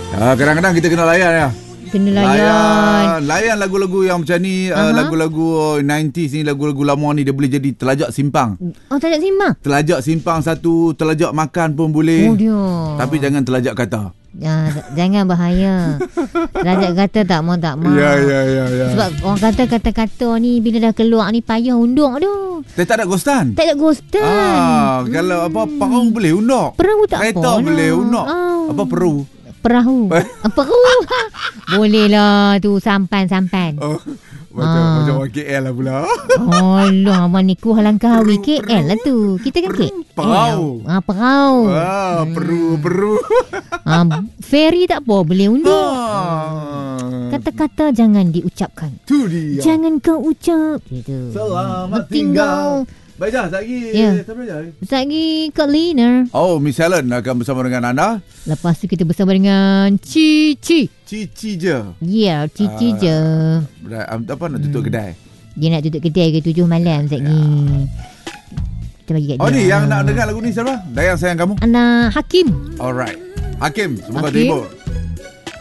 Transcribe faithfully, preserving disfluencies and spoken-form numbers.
Ah, kadang-kadang kita kena layan ya. Kena layan. Layan, layan lagu-lagu yang macam ni, uh, lagu-lagu nineties ni, lagu-lagu lama ni dia boleh jadi telajak simpang. Oh, telajak simpang? Telajak simpang satu, telajak makan pun boleh. Oh dia. Tapi jangan telajak kata. Ya, jangan bahaya. Telajak kata tak mau tak mau. Ya, ya, ya, ya. Sebab orang kata kata-kata ni bila dah keluar ni payah undur tu. Dia tak ada ghostan. Tak ada ghostan. Ah, hmm. Kalau apa parang boleh undur. Perahu tak Kereta apa. boleh undur. Oh. Apa peru? Perahu. Perahu. Boleh lah tu sampan-sampan. Oh, macam ah. macam orang K L lah pula. Alah, abang ni ku Langkawi K L lah tu. Kita kan K L. Perahu. Ah, perahu. Ah, peru, peru. Ah, ferry tak apa, boleh undur. Ah. Kata-kata jangan diucapkan. Tu dia. Jangan kau ucap. Gitu. Selamat tinggal. Baik dah, sekejap lagi. Ya. Siapa lagi? Sekejap lagi Kak Lina. Oh, Miss Helen akan bersama dengan anda. Lepas tu kita bersama dengan Cici. Cici je. Ya, yeah, Cici uh, je. Apa nak tutup hmm. kedai? Dia nak tutup kedai ke tujuh malam sekejap ni. Kita bagi kat dia. Oh ni yang nak dengar lagu ni siapa? Dayang Sayang Kamu. Anak Hakim. Alright. Hakim, semoga Hakim. terhibur.